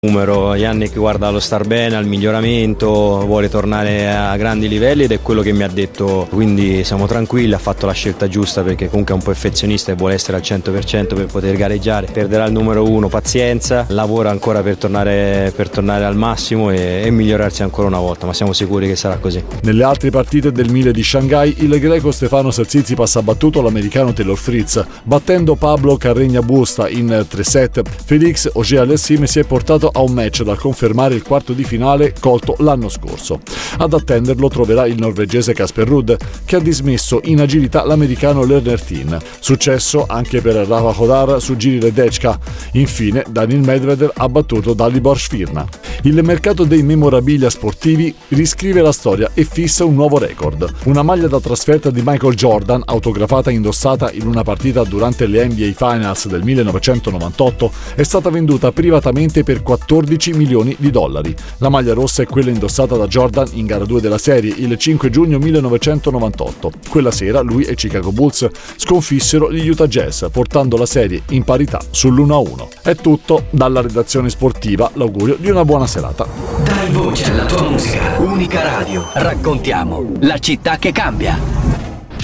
Numero, Yannick guarda allo star bene, al miglioramento, vuole tornare a grandi livelli ed è quello che mi ha detto, quindi siamo tranquilli, ha fatto la scelta giusta perché comunque è un perfezionista e vuole essere al 100% per poter gareggiare. Perderà il numero 1, pazienza, lavora ancora per tornare al massimo e migliorarsi ancora una volta, ma siamo sicuri che sarà così. Nelle altre partite del 1000 di Shanghai, il greco Stefanos Tsitsipas ha battuto l'americano Taylor Fritz, battendo Pablo Carreño Busta in 3 set. Félix Auger-Aliassime si è portato a un match dal confermare il quarto di finale colto l'anno scorso. Ad attenderlo troverà il norvegese Casper Ruud, che ha dismesso in agilità l'americano Lerner Tin. Successo anche per Rafa Hodar su Giri Ledecka. Infine Daniil Medvedev ha battuto Dalibor Svirna. Il mercato dei memorabilia sportivi riscrive la storia e fissa un nuovo record. Una maglia da trasferta di Michael Jordan, autografata e indossata in una partita durante le NBA Finals del 1998, è stata venduta privatamente per $14 milioni. La maglia rossa è quella indossata da Jordan in gara 2 della serie il 5 giugno 1998. Quella sera lui e Chicago Bulls sconfissero gli Utah Jazz, portando la serie in parità sull'1-1. È tutto dalla redazione sportiva, l'augurio di una buona serata. Dai voce alla tua musica, Unica Radio. Raccontiamo la città che cambia.